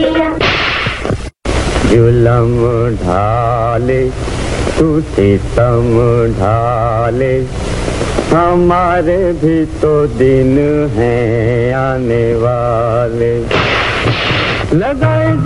जुलम ढाले तू सितम ढाले, हमारे भी तो दिन हैं आने वाले। लगाए